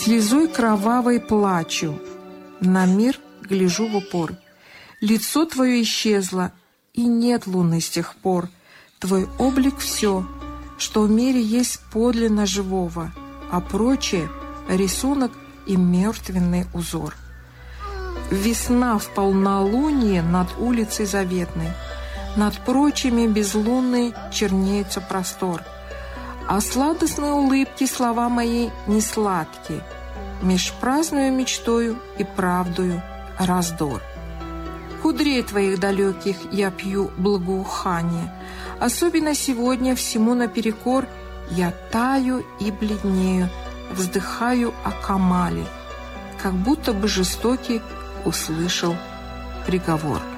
Слезой кровавой плачу, на мир гляжу в упор. Лицо твое исчезло, и нет луны с тех пор. Твой облик — все, что в мире есть подлинно живого, а прочее — рисунок и мертвенный узор. Весна в полнолуние над улицей заветной, над прочими безлунной чернеется простор, а сладостные улыбки слова мои не сладкие, меж праздную мечтою и правдою раздор. Кудрей твоих далеких я пью благоухание, особенно сегодня всему наперекор я таю и бледнею, вздыхаю о Камале, как будто бы жестокий услышал приговор.